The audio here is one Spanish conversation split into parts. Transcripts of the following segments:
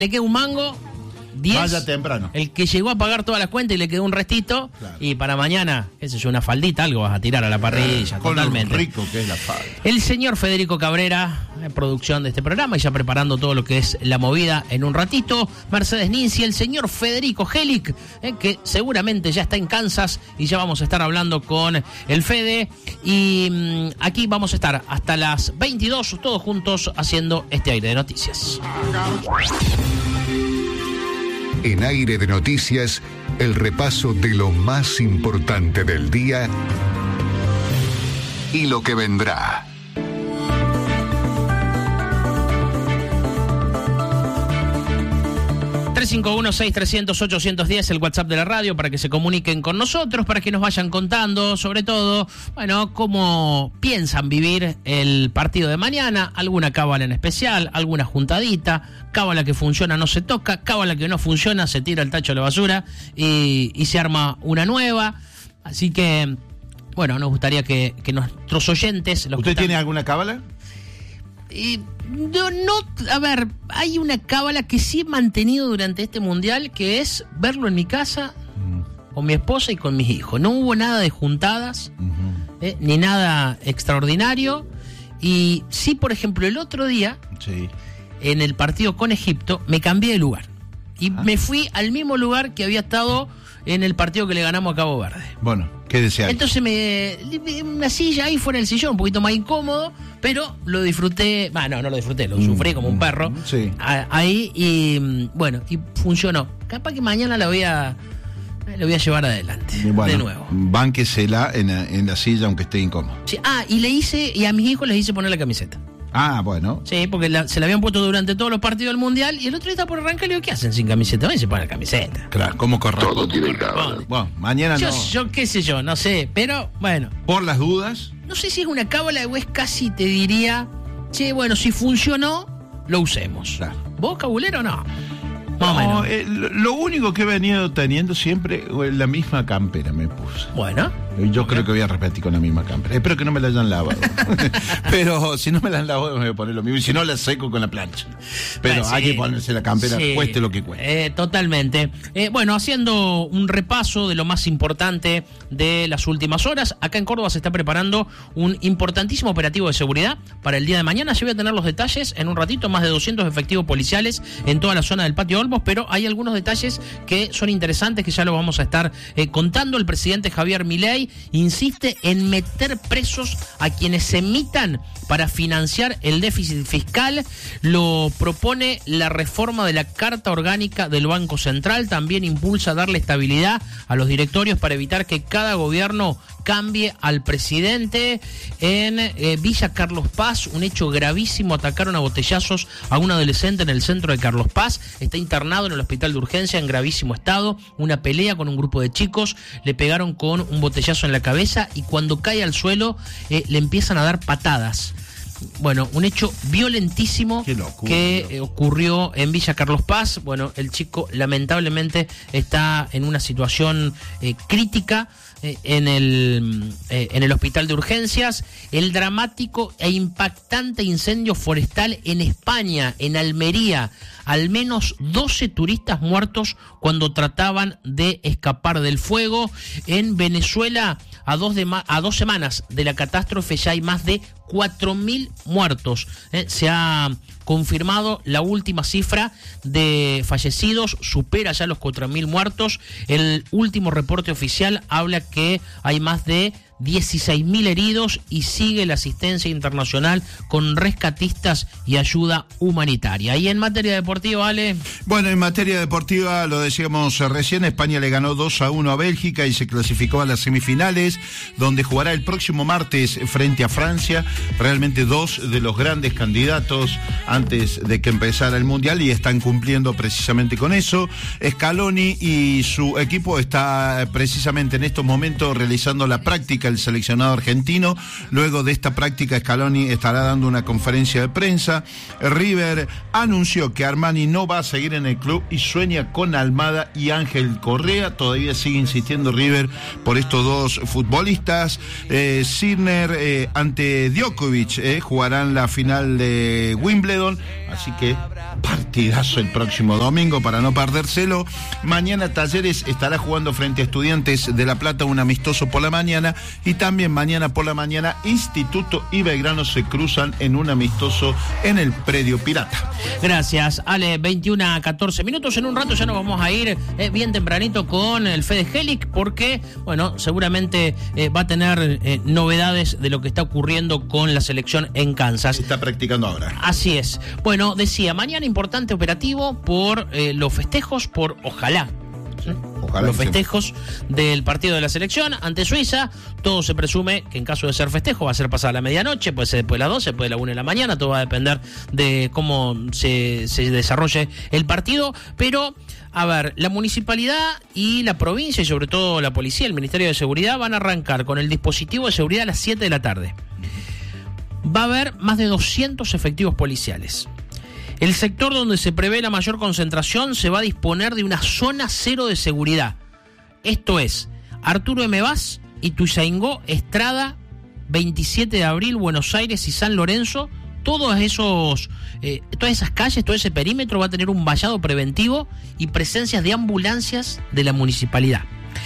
le queda un mango, 10. Vaya temprano. El que llegó a pagar todas las cuentas y le quedó un restito, claro. Y para mañana, qué sé yo, una faldita, algo vas a tirar a la parrilla, con totalmente. Lo rico que es la falda. El señor Federico Cabrera, en producción de este programa, y ya preparando todo lo que es la movida en un ratito. Mercedes Ninzi, el señor Federico Helic, que seguramente ya está en Kansas, y ya vamos a estar hablando con el Fede. Y aquí vamos a estar hasta las 22, todos juntos, haciendo este Aire de Noticias. En Aire de Noticias, el repaso de lo más importante del día y lo que vendrá. ...351-6300-810, el WhatsApp de la radio, para que se comuniquen con nosotros, para que nos vayan contando, sobre todo, bueno, cómo piensan vivir el partido de mañana, alguna cábala en especial, alguna juntadita, cábala que funciona no se toca, cábala que no funciona se tira al tacho de la basura y se arma una nueva. Así que, bueno, nos gustaría que nuestros oyentes... ¿Usted tiene alguna cábala? A ver, hay una cábala que sí he mantenido durante este mundial, que es verlo en mi casa con mi esposa y con mis hijos. No hubo nada de juntadas, ni nada extraordinario. Y sí, por ejemplo, el otro día, en el partido con Egipto, me cambié de lugar. Y me fui al mismo lugar que había estado en el partido que le ganamos a Cabo Verde. Bueno, ¿qué deseas? Entonces una silla ahí fuera del sillón, un poquito más incómodo, pero lo disfruté. No lo disfruté, lo sufrí como un perro. Sí. Ahí, y bueno, y funcionó. Capaz que mañana lo voy a llevar adelante, de nuevo. Bánquesela en la silla, aunque esté incómodo. Sí. Y a mis hijos les hice poner la camiseta. Bueno. Sí, porque se la habían puesto durante todos los partidos del Mundial, y el otro día está por arrancar y le digo, ¿qué hacen sin camiseta? Ven, se ponen la camiseta. Claro, ¿cómo corresponde? Todo tiene cábala. Bueno, mañana yo qué sé yo, no sé, pero bueno. Por las dudas. No sé si es una cábala o es casi, te diría, bueno, si funcionó, lo usemos. Claro. ¿Vos, cabulero, no? No, lo único que he venido teniendo siempre, la misma campera me puse. Bueno. Yo creo que voy a repetir con la misma campera. Espero que no me la hayan lavado. Pero si no me la han lavado, me voy a poner lo mismo. Y si no, la seco con la plancha. Pero hay que ponerse la campera, cueste lo que cueste. Totalmente. Bueno, haciendo un repaso de lo más importante de las últimas horas. Acá en Córdoba se está preparando un importantísimo operativo de seguridad para el día de mañana. Yo voy a tener los detalles en un ratito. Más de 200 efectivos policiales en toda la zona del Patio Olmos. Pero hay algunos detalles que son interesantes, que ya lo vamos a estar contando. El presidente Javier Milei insiste en meter presos a quienes emitan para financiar el déficit fiscal. Lo propone la reforma de la Carta Orgánica del Banco Central. También impulsa darle estabilidad a los directorios para evitar que cada gobierno cambie al presidente. En Villa Carlos Paz, un hecho gravísimo: atacaron a botellazos a un adolescente en el centro de Carlos Paz. Está internado en el hospital de urgencia en gravísimo estado. Una pelea con un grupo de chicos, le pegaron con un botellazo en la cabeza y cuando cae al suelo le empiezan a dar patadas. Bueno, un hecho violentísimo que ocurrió en Villa Carlos Paz. Bueno, el chico lamentablemente está en una situación crítica en el hospital de urgencias. El dramático e impactante incendio forestal en España, en Almería. Al menos 12 turistas muertos cuando trataban de escapar del fuego. En Venezuela, a dos semanas de la catástrofe, ya hay más de 4.000 muertos. Se ha confirmado la última cifra de fallecidos, supera ya los 4.000 muertos. El último reporte oficial habla que hay más de 16.000 heridos y sigue la asistencia internacional con rescatistas y ayuda humanitaria. Y en materia deportiva, Ale. Bueno, en materia deportiva, lo decíamos recién, España le ganó 2-1 a Bélgica y se clasificó a las semifinales, donde jugará el próximo martes frente a Francia. Realmente dos de los grandes candidatos antes de que empezara el Mundial, y están cumpliendo precisamente con eso. Scaloni y su equipo está precisamente en estos momentos realizando la práctica el seleccionado argentino. Luego de esta práctica, Scaloni estará dando una conferencia de prensa. River anunció que Armani no va a seguir en el club y sueña con Almada y Ángel Correa. Todavía sigue insistiendo River por estos dos futbolistas. Sinner ante Djokovic jugarán la final de Wimbledon, así que partidazo el próximo domingo para no perdérselo. Mañana Talleres estará jugando frente a Estudiantes de La Plata, un amistoso por la mañana, y también mañana por la mañana Instituto y Belgrano se cruzan en un amistoso en el Predio Pirata. Gracias, Ale. 21:14 minutos. En un rato ya nos vamos a ir bien tempranito con el Fede Helic, porque, bueno, seguramente va a tener novedades de lo que está ocurriendo con la selección en Kansas. Se está practicando ahora. Así es. Bueno, decía, mañana importante operativo por los festejos, por ojalá los festejos del partido de la selección ante Suiza. Todo se presume que en caso de ser festejo va a ser pasada la medianoche, puede ser después de las 12, después de la 1 de la mañana, todo va a depender de cómo se desarrolle el partido. Pero, a ver, la municipalidad y la provincia, y sobre todo la policía, el Ministerio de Seguridad, van a arrancar con el dispositivo de seguridad a las 7 de la tarde. Va a haber más de 200 efectivos policiales. El sector donde se prevé la mayor concentración se va a disponer de una zona cero de seguridad. Esto es Arturo M. Vaz, Ituzaingó, Estrada, 27 de abril, Buenos Aires y San Lorenzo. Todas esas calles, todo ese perímetro va a tener un vallado preventivo y presencias de ambulancias de la municipalidad.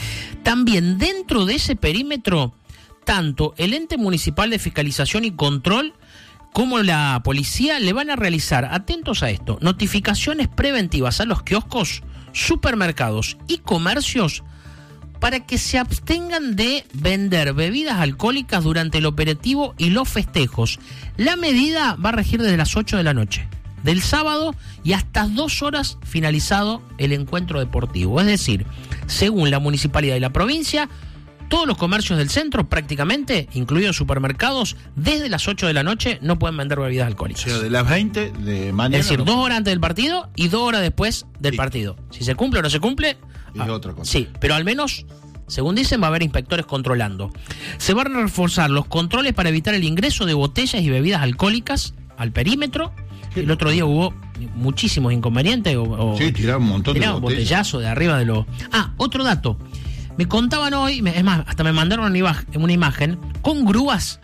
También dentro de ese perímetro, tanto el ente municipal de fiscalización y control como la policía le van a realizar, atentos a esto, notificaciones preventivas a los kioscos, supermercados y comercios para que se abstengan de vender bebidas alcohólicas durante el operativo y los festejos. La medida va a regir desde las 8 de la noche del sábado y hasta 2 horas finalizado el encuentro deportivo. Es decir, según la municipalidad y la provincia, todos los comercios del centro, prácticamente, incluidos supermercados, desde las 8 de la noche no pueden vender bebidas alcohólicas. O sea, de las 20 de mañana. Es decir, 2 horas antes del partido y 2 horas después del partido. Si se cumple o no se cumple, es otra cosa. Sí, pero al menos, según dicen, va a haber inspectores controlando. Se van a reforzar los controles para evitar el ingreso de botellas y bebidas alcohólicas al perímetro. El otro día hubo muchísimos inconvenientes. Sí, tiraron un montón de botellazo de arriba de los... Otro dato. Me contaban hoy, es más, hasta me mandaron una imagen con grúas.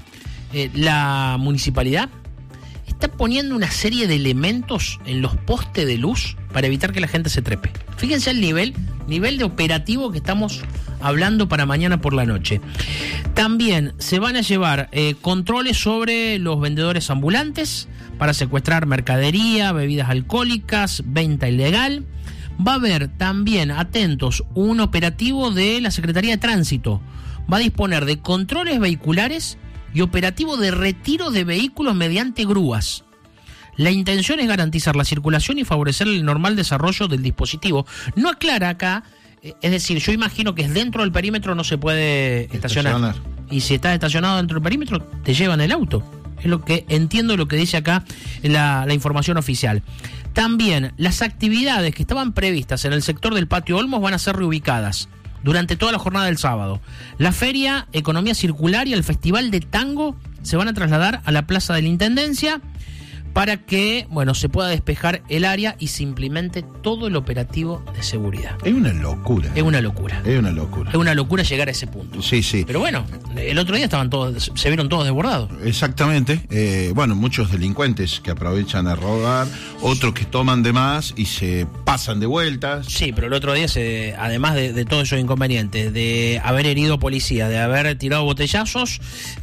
Sí. La municipalidad está poniendo una serie de elementos en los postes de luz para evitar que la gente se trepe. Fíjense el nivel de operativo que estamos hablando para mañana por la noche. También se van a llevar controles sobre los vendedores ambulantes para secuestrar mercadería, bebidas alcohólicas, venta ilegal. Va a haber también, atentos, un operativo de la Secretaría de Tránsito. Va a disponer de controles vehiculares y operativo de retiro de vehículos mediante grúas. La intención es garantizar la circulación y favorecer el normal desarrollo del dispositivo. No aclara acá, es decir, yo imagino que es dentro del perímetro no se puede estacionar. Y si estás estacionado dentro del perímetro, te llevan el auto. Es lo que entiendo, lo que dice acá la información oficial. También las actividades que estaban previstas en el sector del Patio Olmos van a ser reubicadas durante toda la jornada del sábado. La Feria Economía Circular y el Festival de Tango se van a trasladar a la Plaza de la Intendencia para que, se pueda despejar el área y se implemente todo el operativo de seguridad. Es una locura. Es una locura. Es una locura. Es una locura llegar a ese punto. Sí, sí. Pero el otro día se vieron todos desbordados. Exactamente. Muchos delincuentes que aprovechan a robar, otros que toman de más y se pasan de vueltas. Sí, pero el otro día, además de todos esos inconvenientes, de haber herido policía, de haber tirado botellazos,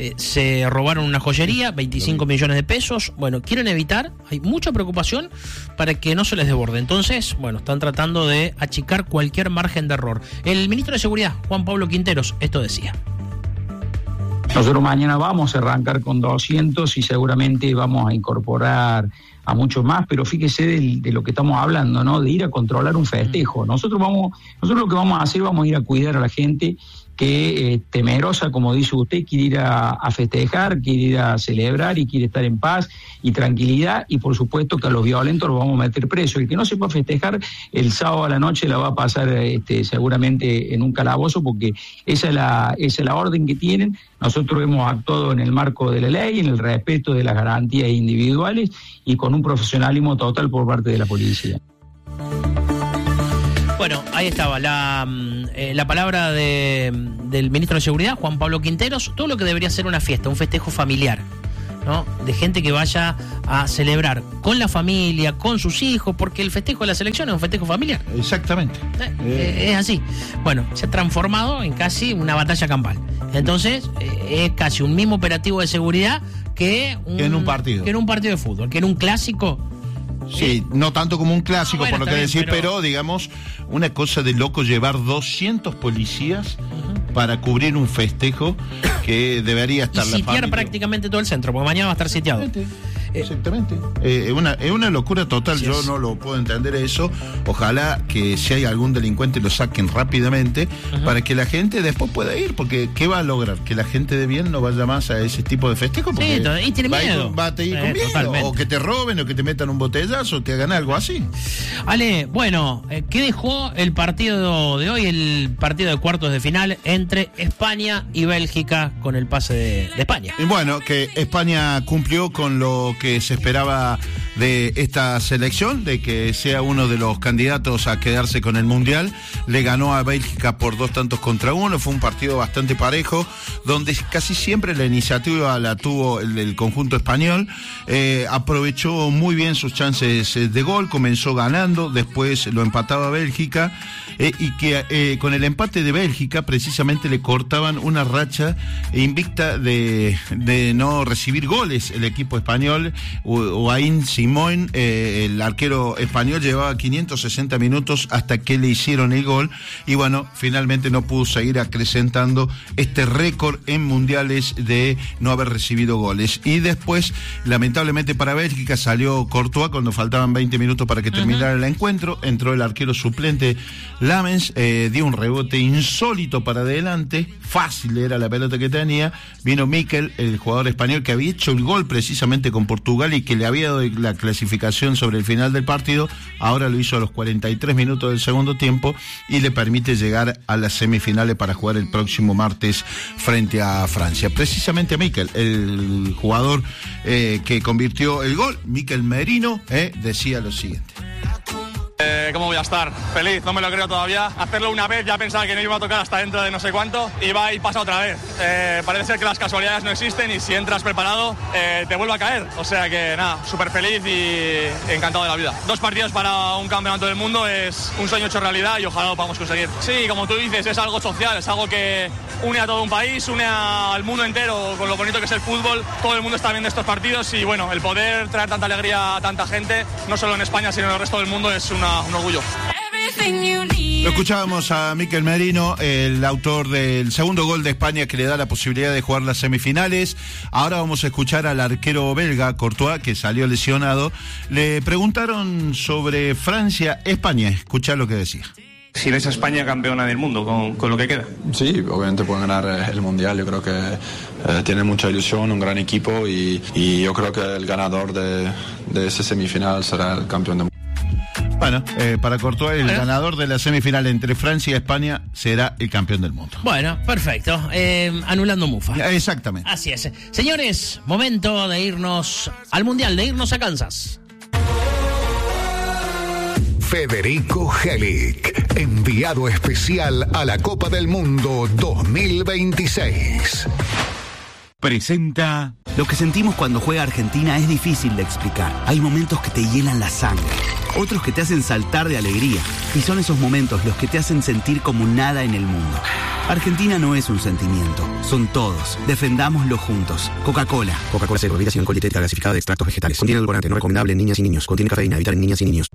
se robaron una joyería, 25 millones de pesos. Quieren evitar, hay mucha preocupación para que no se les desborde. Entonces, están tratando de achicar cualquier margen de error. El ministro de Seguridad, Juan Pablo Quinteros, esto decía. Nosotros mañana vamos a arrancar con 200 y seguramente vamos a incorporar a muchos más, pero fíjese de lo que estamos hablando, ¿no? De ir a controlar un festejo. Nosotros lo que vamos a hacer, vamos a ir a cuidar a la gente que temerosa, como dice usted, quiere ir a festejar, quiere ir a celebrar y quiere estar en paz y tranquilidad, y por supuesto que a los violentos los vamos a meter preso. El que no sepa festejar, el sábado a la noche la va a pasar seguramente en un calabozo, porque esa es la orden que tienen. Nosotros hemos actuado en el marco de la ley, en el respeto de las garantías individuales y con un profesionalismo total por parte de la policía. Bueno, ahí estaba la palabra del ministro de Seguridad, Juan Pablo Quinteros, todo lo que debería ser una fiesta, un festejo familiar, ¿no? De gente que vaya a celebrar con la familia, con sus hijos, porque el festejo de la selección es un festejo familiar. Exactamente. Es así. Bueno, se ha transformado en casi una batalla campal. Entonces, es casi un mismo operativo de seguridad que en un partido. Que en un partido de fútbol, que en un clásico. Sí, no tanto como un clásico, bueno, por lo que decís, pero digamos, una cosa de loco llevar 200 policías para cubrir un festejo que debería estar y sitiar prácticamente todo el centro, porque mañana va a estar sitiado. Exactamente. Es una locura total, sí, yo no lo puedo entender eso. Ojalá que si hay algún delincuente lo saquen rápidamente para que la gente después pueda ir, porque ¿qué va a lograr? Que la gente de bien no vaya más a ese tipo de festejo, porque sí, y tiene miedo. Va a ir con miedo, o que te roben, o que te metan un botellazo, o te hagan algo así. Ale, bueno, ¿qué dejó el partido de hoy, el partido de cuartos de final entre España y Bélgica con el pase de España? Y bueno, que España cumplió con lo que se esperaba de esta selección, de que sea uno de los candidatos a quedarse con el Mundial. Le ganó a Bélgica por 2-1. Fue un partido bastante parejo, donde casi siempre la iniciativa la tuvo el conjunto español. Aprovechó muy bien sus chances de gol, comenzó ganando, después lo empataba Bélgica, y que con el empate de Bélgica precisamente le cortaban una racha invicta de no recibir goles el equipo español. Unai Simón, el arquero español, llevaba 560 minutos hasta que le hicieron el gol, y bueno, finalmente no pudo seguir acrecentando este récord en mundiales de no haber recibido goles. Y después, lamentablemente para Bélgica, salió Courtois cuando faltaban 20 minutos para que terminara el encuentro. Entró el arquero suplente Lamens, dio un rebote insólito para adelante, fácil era la pelota que tenía. Vino Mikel, el jugador español que había hecho el gol precisamente con Portugal y que le había dado la clasificación sobre el final del partido. Ahora lo hizo a los 43 minutos del segundo tiempo y le permite llegar a las semifinales para jugar el próximo martes frente a Francia. Precisamente Mikel, el jugador que convirtió el gol, Mikel Merino, decía lo siguiente. ¿Cómo voy a estar? Feliz, no me lo creo todavía. Hacerlo una vez ya pensaba que no iba a tocar hasta dentro de no sé cuánto, y va y pasa otra vez. Parece ser que las casualidades no existen, y si entras preparado te vuelve a caer. O sea que nada, súper feliz y encantado de la vida. 2 partidos para un campeonato del mundo es un sueño hecho realidad, y ojalá lo podamos conseguir. Sí, como tú dices, es algo social, es algo que une a todo un país, une al mundo entero con lo bonito que es el fútbol. Todo el mundo está viendo estos partidos, y bueno, el poder traer tanta alegría a tanta gente, no solo en España sino en el resto del mundo, es un orgullo. Lo escuchábamos a Mikel Merino, el autor del segundo gol de España que le da la posibilidad de jugar las semifinales. Ahora vamos a escuchar al arquero belga, Courtois, que salió lesionado. Le preguntaron sobre Francia-España. Escuchá lo que decía. Si ves a España campeona del mundo con lo que queda. Sí, obviamente pueden ganar el Mundial. Yo creo que tienen mucha ilusión, un gran equipo, y yo creo que el ganador de ese semifinal será el campeón del mundo. Bueno, para Courtois, el ganador de la semifinal entre Francia y España será el campeón del mundo. Bueno, perfecto. Anulando mufa. Exactamente. Así es. Señores, momento de irnos al Mundial, de irnos a Kansas. Federico Helic, enviado especial a la Copa del Mundo 2026. Presenta. Lo que sentimos cuando juega Argentina es difícil de explicar. Hay momentos que te hielan la sangre, otros que te hacen saltar de alegría, y son esos momentos los que te hacen sentir como nada en el mundo. Argentina no es un sentimiento, son todos. Defendámoslo juntos. Coca-Cola. Coca-Cola Cero, bebida sin alcohol, dietética gasificada de extractos vegetales. Contiene edulcorante, no recomendable en niñas y niños. Contiene cafeína, evitar en niñas y niños.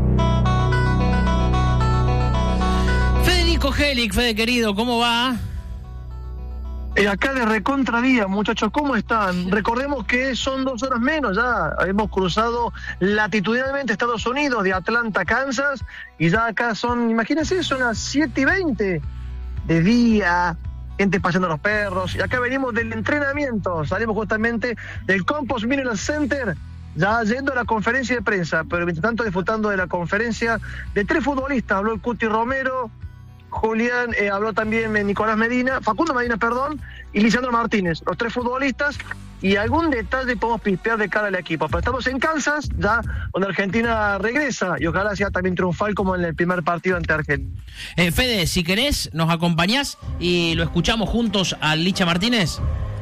Federico Helic, Fede querido, ¿cómo va? Acá de recontradía, muchachos, ¿cómo están? Recordemos que son 2 horas menos, ya hemos cruzado latitudinalmente Estados Unidos, de Atlanta, Kansas, y ya acá son, imagínense, son las 7:20. de día, gente paseando los perros. Y acá venimos del entrenamiento, salimos justamente del Compost Mineral Center, ya yendo a la conferencia de prensa, pero mientras tanto disfrutando de la conferencia de 3 futbolistas. Habló el Cuti Romero, Julián, habló también Nicolás Medina, Facundo Medina, perdón, y Lisandro Martínez, los 3 futbolistas, y algún detalle podemos pispear de cara al equipo. Pero estamos en Kansas, ya donde Argentina regresa, y ojalá sea también triunfal como en el primer partido ante Argentina. Fede, si querés, nos acompañás y lo escuchamos juntos al Licha Martínez.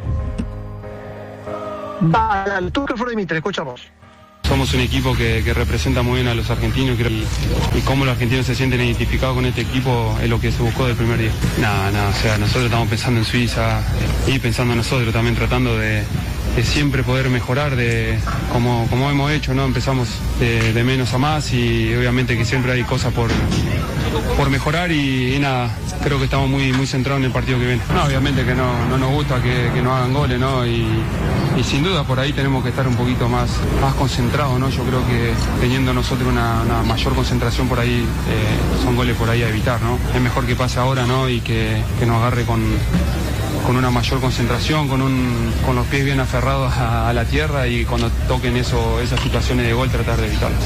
Dale, tú que fuera Dimitri, escuchamos. Somos un equipo que representa muy bien a los argentinos y cómo los argentinos se sienten identificados con este equipo es lo que se buscó del primer día. Nada, o sea, nosotros estamos pensando en Suiza y pensando en nosotros también, tratando de siempre poder mejorar como hemos hecho, ¿no? Empezamos de menos a más y obviamente que siempre hay cosas por mejorar y nada, creo que estamos muy centrados en el partido que viene. No, obviamente que no nos gusta que no hagan goles, ¿no? Y sin duda por ahí tenemos que estar un poquito más concentrados, ¿no? Yo creo que teniendo nosotros una mayor concentración por ahí, son goles por ahí a evitar, ¿no? Es mejor que pase ahora, ¿no? Y que nos agarre con una mayor concentración, con los pies bien aferrados a la tierra y cuando toquen esas situaciones de gol tratar de evitarlas.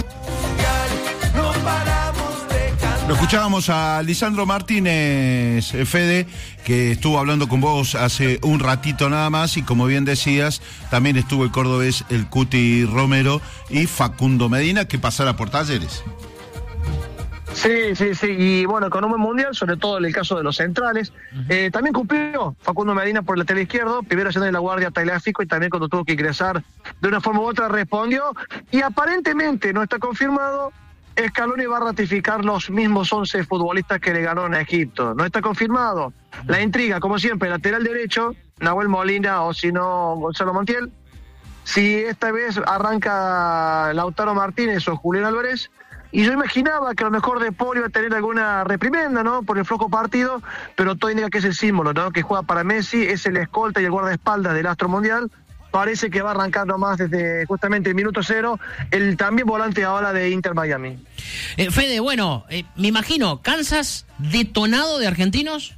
Lo escuchábamos a Lisandro Martínez, Fede, que estuvo hablando con vos hace un ratito nada más, y como bien decías, también estuvo el cordobés, el Cuti Romero y Facundo Medina, que pasara por Talleres. Sí, y bueno, con un buen mundial, sobre todo en el caso de los centrales. También cumplió Facundo Medina por el lateral izquierdo, primero haciendo de la guardia Tagliafico, y también cuando tuvo que ingresar de una forma u otra respondió, y aparentemente no está confirmado, Scaloni va a ratificar los mismos 11 futbolistas que le ganaron a Egipto. No está confirmado. La intriga, como siempre, lateral derecho, Nahuel Molina o si no, Gonzalo Montiel. Si esta vez arranca Lautaro Martínez o Julián Álvarez. Y yo imaginaba que a lo mejor De Paul iba a tener alguna reprimenda, ¿no? Por el flojo partido, pero todo indica que es el símbolo, ¿no? Que juega para Messi, es el escolta y el guardaespaldas del astro mundial. Parece que va a arrancar nomás desde justamente el minuto 0, el también volante ahora de Inter Miami. Fede, bueno, me imagino, ¿Kansas detonado de argentinos?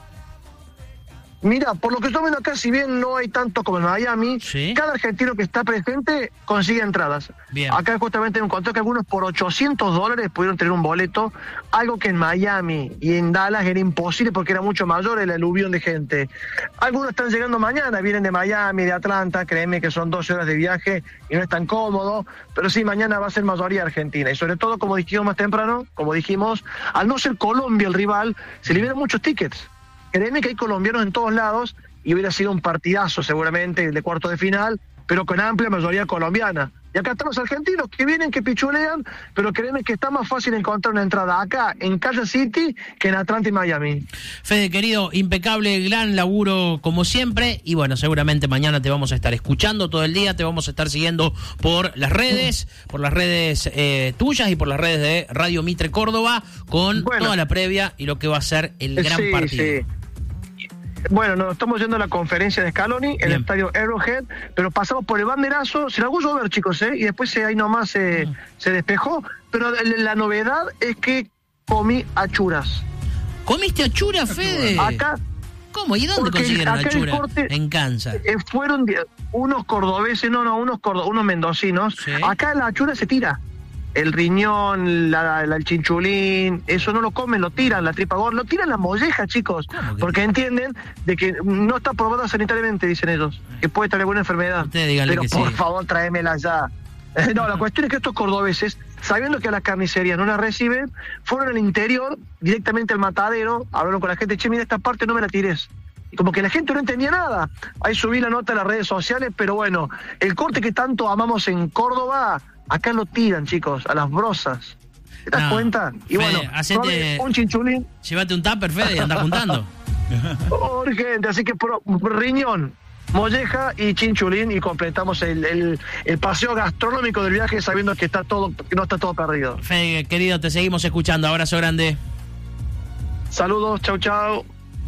Mira, por lo que estoy viendo acá, si bien no hay tanto como en Miami, ¿sí? Cada argentino que está presente consigue entradas. Bien. Acá justamente me encontré que algunos por $800 pudieron tener un boleto, algo que en Miami y en Dallas era imposible porque era mucho mayor el aluvión de gente. Algunos están llegando mañana, vienen de Miami, de Atlanta, créeme que son 12 horas de viaje y no es tan cómodo, pero sí, mañana va a ser mayoría argentina. Y sobre todo, como dijimos más temprano, al no ser Colombia el rival, se liberan muchos tickets. Créeme que hay colombianos en todos lados y hubiera sido un partidazo seguramente el de cuarto de final, pero con amplia mayoría colombiana. Y acá están los argentinos que vienen, que pichulean, pero créeme que está más fácil encontrar una entrada acá en Kansas City que en Atlanta y Miami. Fede, querido, impecable, gran laburo como siempre, y bueno, seguramente mañana te vamos a estar escuchando todo el día, te vamos a estar siguiendo por las redes, tuyas y por las redes de Radio Mitre Córdoba, con toda la previa y lo que va a ser el gran partido. Sí. Bueno, nos estamos yendo a la conferencia de Scaloni en el estadio Arrowhead, pero pasamos por el banderazo, se largó a llover, chicos, y después ahí nomás se despejó, pero la novedad es que comí achuras. ¿Comiste achuras, Fede? Acá. ¿Cómo? ¿Y dónde consiguieron achuras? En Kansas. Fueron unos cordobeses, unos mendocinos. ¿Sí? Acá la achura se tira. El riñón, el chinchulín, eso no lo comen, lo tiran, la tripa gorda, lo tiran la molleja, chicos, porque entienden de que no está probada sanitariamente, dicen ellos, que puede traer alguna enfermedad. Pero por favor, tráemela ya. No, la cuestión es que estos cordobeses, sabiendo que a las carnicerías no las reciben, fueron al interior, directamente al matadero, hablaron con la gente, che, mira, esta parte no me la tires. Y como que la gente no entendía nada. Ahí subí la nota en las redes sociales, pero bueno, el corte que tanto amamos en Córdoba, acá lo tiran, chicos, a las brosas. ¿Te das cuenta? Y Fede, bueno, un chinchulín. Llévate un tupper, Fede, y anda juntando. Urgente, así que riñón, molleja y chinchulín, y completamos el paseo gastronómico del viaje, sabiendo que no está todo perdido. Fede, querido, te seguimos escuchando. Abrazo grande. Saludos, chau.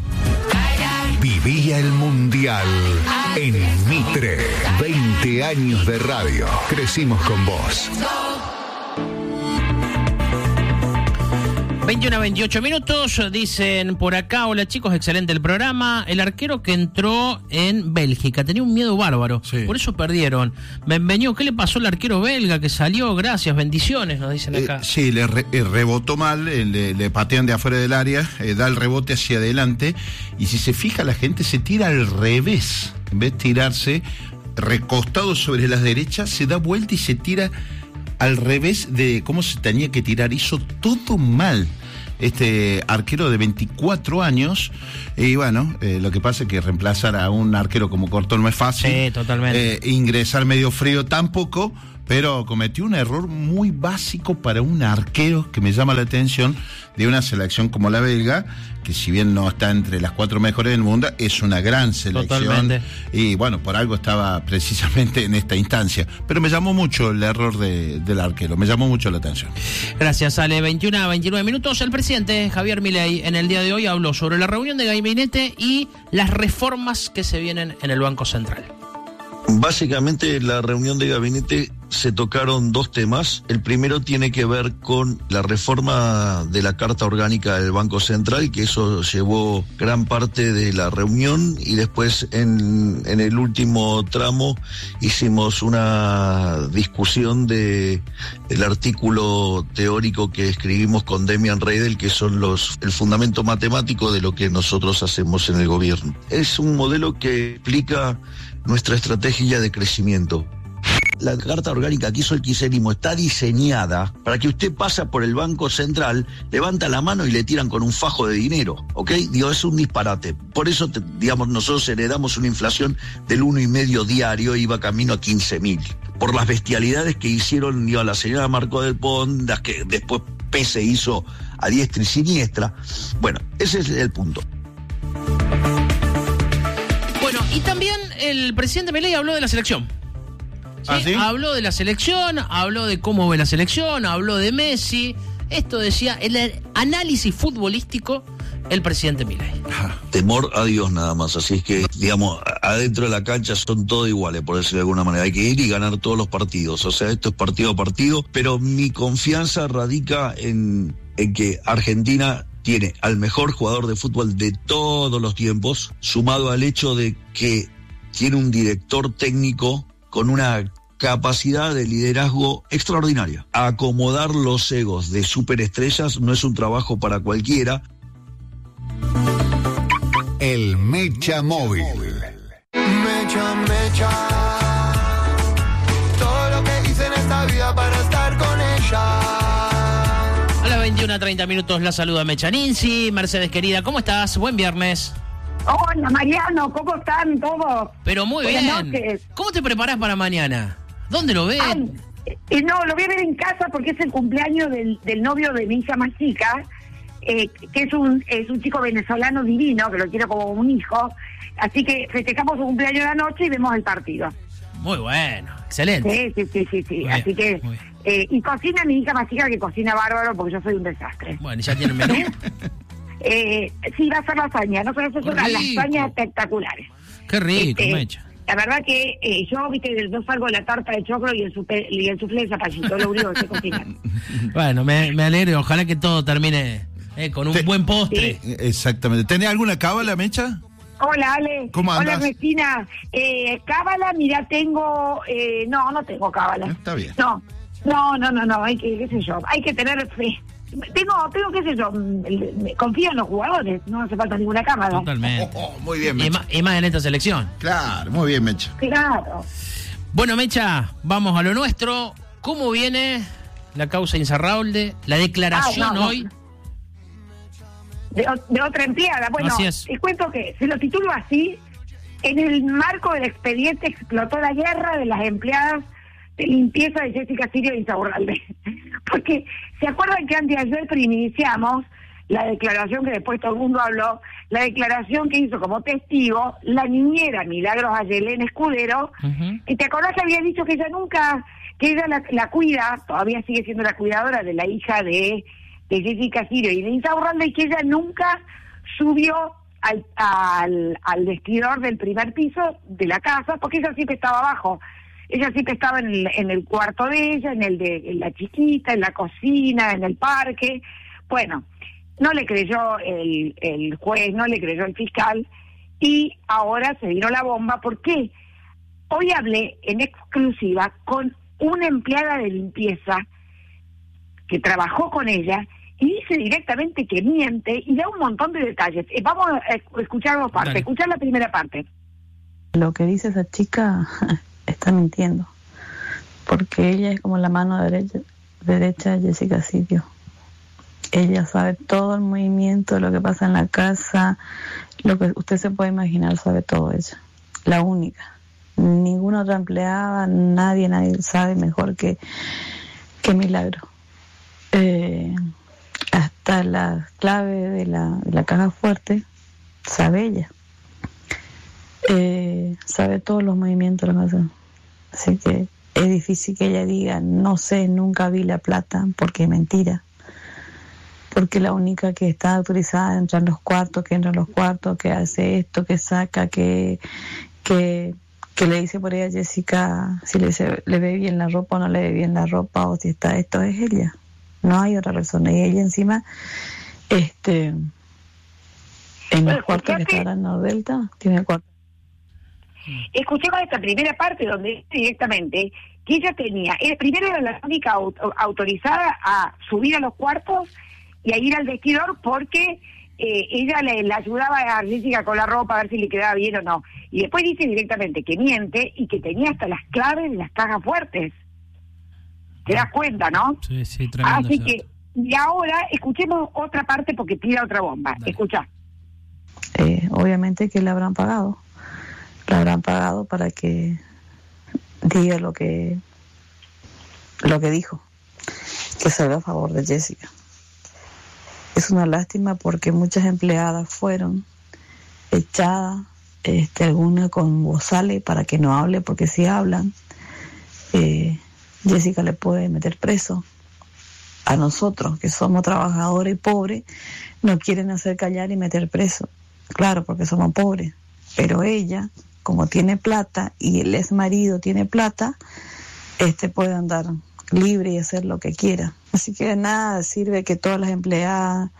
Vivía el Mundial en Mitre. 20 años de radio. Crecimos con vos. 21:28 minutos, dicen por acá, hola chicos, excelente el programa. El arquero que entró en Bélgica tenía un miedo bárbaro, sí. Por eso perdieron. Benvenido, ¿qué le pasó al arquero belga que salió? Gracias, bendiciones, nos dicen acá. Sí, le rebotó mal, le patean de afuera del área, da el rebote hacia adelante, y si se fija la gente se tira al revés, en vez de tirarse recostado sobre las derechas, se da vuelta y se tira al revés de cómo se tenía que tirar. Hizo todo mal este arquero de 24 años, y bueno, lo que pasa es que reemplazar a un arquero como Cortón no es fácil. Sí, totalmente. Ingresar medio frío tampoco, pero cometió un error muy básico para un arquero que me llama la atención de una selección como la belga, que si bien no está entre las 4 mejores del mundo, es una gran selección. Totalmente. Y bueno, por algo estaba precisamente en esta instancia. Pero me llamó mucho el error del arquero, me llamó mucho la atención. Gracias, Ale. 21:29 minutos. El presidente Javier Milei en el día de hoy habló sobre la reunión de gabinete y las reformas que se vienen en el Banco Central. Básicamente, la reunión de gabinete se tocaron 2 temas. El primero tiene que ver con la reforma de la Carta Orgánica del Banco Central, que eso llevó gran parte de la reunión, y después en el último tramo hicimos una discusión del artículo teórico que escribimos con Demian Reidel, que son el fundamento matemático de lo que nosotros hacemos en el gobierno. Es un modelo que explica nuestra estrategia de crecimiento. La Carta Orgánica que hizo el kirchnerismo está diseñada para que usted pasa por el Banco Central, levanta la mano y le tiran con un fajo de dinero, ¿ok? Digo, es un disparate. Por eso, nosotros heredamos una inflación del 1,5 diario y iba camino a 15.000. Por las bestialidades que hicieron, la señora Marco del Pont, las que después Pese hizo a diestra y siniestra. Bueno, ese es el punto. Bueno, y también el presidente Milei habló de la selección. ¿Sí? ¿Ah, sí? Habló de la selección, habló de cómo ve la selección, habló de Messi. Esto decía el análisis futbolístico el presidente Milei. Temor a Dios nada más, así es que, adentro de la cancha son todos iguales, por decirlo de alguna manera. Hay que ir y ganar todos los partidos, o sea, esto es partido a partido, pero mi confianza radica en que Argentina tiene al mejor jugador de fútbol de todos los tiempos, sumado al hecho de que tiene un director técnico con una capacidad de liderazgo extraordinaria. Acomodar los egos de superestrellas no es un trabajo para cualquiera. El Mecha Móvil. Mecha, todo lo que hice en esta vida para estar con ella. A las 21:30 minutos la saluda Mecha Ninzi. Mercedes querida, ¿cómo estás? Buen viernes. Hola Mariano, ¿cómo están todos? Pero muy bien. Buenas noches. ¿Cómo te preparás para mañana? ¿Dónde lo ves? No, lo voy a ver en casa porque es el cumpleaños del novio de mi hija más chica, que es un chico venezolano divino, que lo quiero como un hijo. Así que festejamos su cumpleaños la noche y vemos el partido. Muy bueno, excelente. Sí. Así que, y cocina mi hija más chica, que cocina bárbaro, porque yo soy un desastre. Bueno, ¿y ya tiene el menú? Sí, va a ser lasaña. Nosotros son unas lasañas espectaculares. Qué rico, Mecha. La verdad que yo salgo de la tarta de choclo y el suflé de zapallito, lo único que sé cocinar. Bueno, me alegro, ojalá que todo termine con un buen postre. Sí. Exactamente. ¿Tenés alguna cábala, Mecha? Hola, Ale. ¿Cómo andás? Hola, Cristina. Cábala, mira, tengo... no tengo cábala. Está bien. No, hay que, qué sé yo, hay que tener fe. Tengo, qué sé yo, confío en los jugadores, no hace falta ninguna cámara. Totalmente. Muy bien, Mecha. Y más en esta selección. Claro, muy bien, Mecha. Claro. Bueno, Mecha, vamos a lo nuestro. ¿Cómo viene la causa Insaurralde? La declaración hoy. De otra empleada. Bueno, te cuento que se lo titulo así. En el marco del expediente explotó la guerra de las empleadas de limpieza de Jessica Sirio e Insaurralde. Porque, ¿se acuerdan que anteayer iniciamos la declaración que después todo el mundo habló? La declaración que hizo como testigo la niñera Milagros Ayelén Escudero. Uh-huh. Y te acordás que había dicho que ella nunca, que ella la cuida, todavía sigue siendo la cuidadora de la hija de Jessica Sirio y de Insaurralde, y que ella nunca subió al vestidor del primer piso de la casa, porque ella siempre estaba abajo. Ella siempre estaba en el cuarto de ella, en la chiquita, en la cocina, en el parque. Bueno, no le creyó el juez, no le creyó el fiscal, y ahora se vino la bomba. ¿Por qué? Hoy hablé en exclusiva con una empleada de limpieza que trabajó con ella y dice directamente que miente y da un montón de detalles. Vamos a escuchar dos partes. Escuchar la primera parte. Lo que dice esa chica está mintiendo, porque ella es como la mano derecha de Jessica Sirio. Ella sabe todo el movimiento, lo que pasa en la casa, lo que usted se puede imaginar, sabe todo ella. La única. Ninguna otra empleada, nadie sabe mejor que Milagro. Hasta la clave de la caja fuerte sabe ella. Sabe todos los movimientos de la casa. Así que es difícil que ella diga, no sé, nunca vi la plata, porque es mentira. Porque la única que está autorizada a entrar en los cuartos, que hace esto, que saca, que le dice por ella a Jessica si le ve bien la ropa o no le ve bien la ropa, o si está esto, es ella. No hay otra persona. Y ella encima, en los cuartos que está en la Delta, tiene cuarto. Escuchemos esta primera parte donde dice directamente que ella tenía, primero era la única autorizada a subir a los cuartos y a ir al vestidor, porque ella le ayudaba a Jessica con la ropa a ver si le quedaba bien o no. Y después dice directamente que miente y que tenía hasta las claves de las cajas fuertes. ¿Te das cuenta, no? Sí, tremendo. Así que, y ahora escuchemos otra parte porque tira otra bomba. Dale. Escucha. Obviamente que le habrán pagado. Le habrán pagado para que diga lo que dijo, que salió a favor de Jessica. Es una lástima porque muchas empleadas fueron echadas, alguna con bozales para que no hable, porque si hablan, Jessica le puede meter preso. A nosotros, que somos trabajadores y pobres, nos quieren hacer callar y meter preso. Claro, porque somos pobres. Pero ella, como tiene plata y el ex marido tiene plata, puede andar libre y hacer lo que quiera. Así que nada sirve que todas las empleadas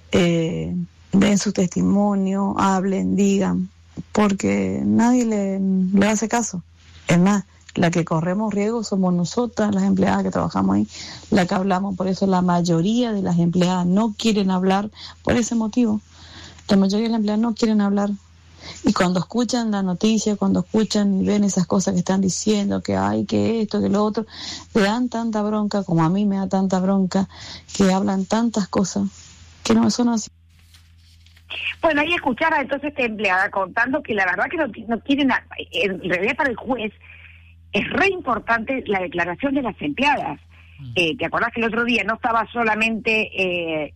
den su testimonio, hablen, digan, porque nadie le hace caso. Es más, la que corremos riesgo somos nosotras, las empleadas que trabajamos ahí, la que hablamos. Por eso la mayoría de las empleadas no quieren hablar por ese motivo. La mayoría de las empleadas no quieren hablar. Y cuando escuchan la noticia, cuando escuchan y ven esas cosas que están diciendo, que hay, que esto, que lo otro, le dan tanta bronca, como a mí me da tanta bronca, que hablan tantas cosas que no son así. Bueno, ahí escuchar a entonces esta empleada contando que la verdad que no quieren, en realidad para el juez es re importante la declaración de las empleadas. ¿Te acordás que el otro día no estaba solamente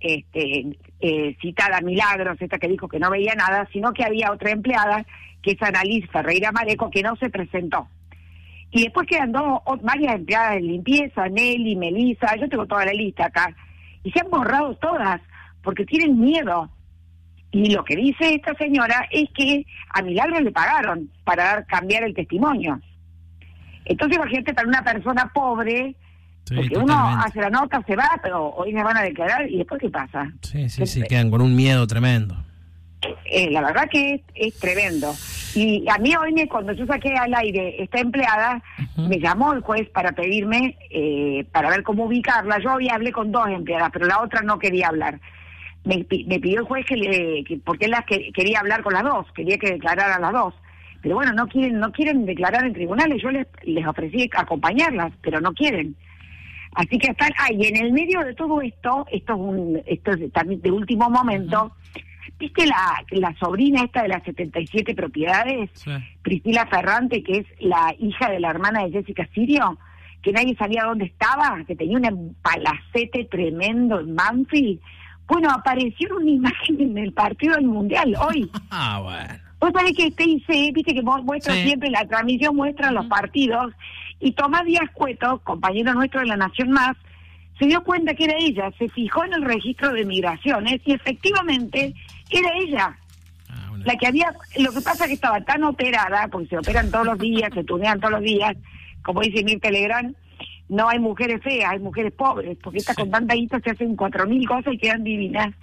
citada Milagros, esta que dijo que no veía nada, sino que había otra empleada, que es Annalise Ferreira Mareco, que no se presentó? Y después quedan varias empleadas de limpieza, Nelly, Melissa, yo tengo toda la lista acá, y se han borrado todas, porque tienen miedo. Y lo que dice esta señora es que a Milagros le pagaron para cambiar el testimonio. Entonces imagínate para una persona pobre, sí, porque totalmente. Uno hace la nota, se va, pero hoy me van a declarar, ¿y después qué pasa? Sí, quedan con un miedo tremendo. La verdad que es tremendo. Y a mí hoy, cuando yo saqué al aire esta empleada, me llamó el juez para pedirme, para ver cómo ubicarla. Yo hoy hablé con 2 empleadas, pero la otra no quería hablar. Me pidió el juez porque él quería hablar con las 2, quería que declararan las 2. Pero bueno, no quieren declarar en tribunales. Yo les ofrecí acompañarlas, pero no quieren. Así que están ahí, en el medio de todo esto es también de último momento. ¿Viste la sobrina esta de las 77 propiedades? Sí. Priscila Ferrante, que es la hija de la hermana de Jessica Sirio, que nadie sabía dónde estaba, que tenía un palacete tremendo en Banfield. Bueno, apareció una imagen en el partido del Mundial hoy. Bueno. Vos sabés que TIC, viste que muestra siempre, la transmisión muestra los partidos, y Tomás Díaz Cueto, compañero nuestro de La Nación Más, se dio cuenta que era ella, se fijó en el registro de migraciones y efectivamente era ella. La que había, lo que pasa es que estaba tan operada, porque se operan todos los días, se tunean todos los días, como dice Mirta Legrand, no hay mujeres feas, hay mujeres pobres, porque estas con tanta guita se hacen 4.000 cosas y quedan divinas.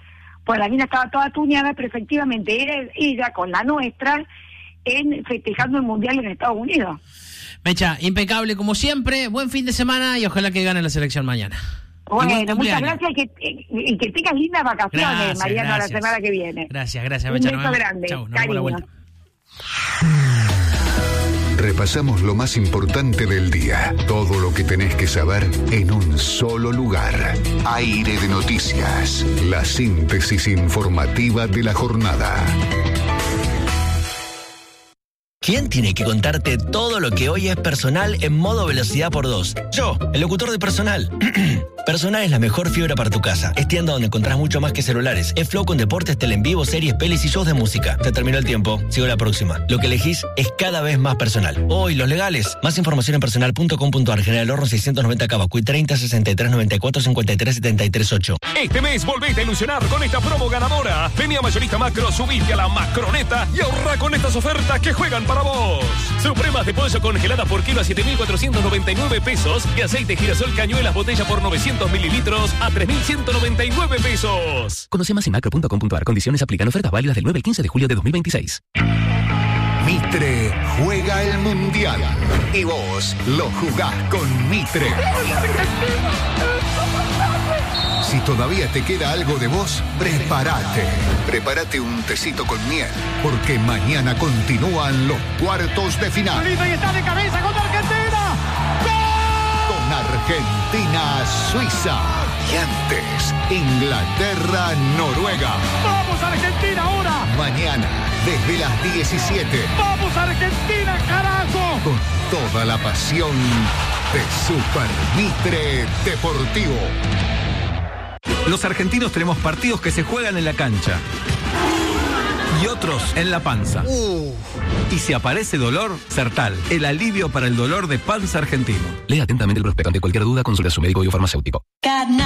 pues la mina estaba toda tuñada, pero efectivamente era ella con la nuestra festejando el Mundial en Estados Unidos. Mecha, impecable como siempre, buen fin de semana y ojalá que gane la selección mañana. Bueno, muchas gracias y que tengas lindas vacaciones, Mariano, la semana que viene. Gracias, Mecha. Un beso grande, Chau, cariño. Repasamos lo más importante del día. Todo lo que tenés que saber en un solo lugar. Aire de Noticias. La síntesis informativa de la jornada. ¿Quién tiene que contarte todo lo que hoy es Personal en modo velocidad por 2? Yo, el locutor de Personal. Personal es la mejor fibra para tu casa. Es tienda donde encontrás mucho más que celulares. Es Flow con deportes, tele en vivo, series, pelis y shows de música. Se terminó el tiempo. Sigo la próxima. Lo que elegís es cada vez más Personal. Hoy, los legales. Más información en personal.com.ar. General Horno 690 Cavacuy 30 63 94 53 73 8. Este mes volvete a ilusionar con esta promo ganadora. Vení a Mayorista Macro, subite a la Macroneta y ahorra con estas ofertas que juegan para vos. Supremas de pollo congelada por kilo a 7.499 pesos y aceite girasol cañuelas botella por 900 mililitros a 3.199 pesos. Conoce más en macro.com.ar. Condiciones aplican. Ofertas válidas del 9 al 15 de julio de 2026. Mitre juega el Mundial y vos lo jugás con Mitre. Si todavía te queda algo de vos, prepárate un tecito con miel, porque mañana continúan los cuartos de final. Felipe está de cabeza contra Argentina. Con Argentina-Suiza y antes Inglaterra-Noruega. ¡Vamos Argentina ahora! Mañana desde las 17. ¡Vamos Argentina, carajo! Con toda la pasión de Super Mitre Deportivo. Los argentinos tenemos partidos que se juegan en la cancha y otros en la panza. Y si aparece dolor, Sertal, el alivio para el dolor de panza argentino. Lea atentamente el prospecto. Ante cualquier duda, consulta a su médico y o farmacéutico.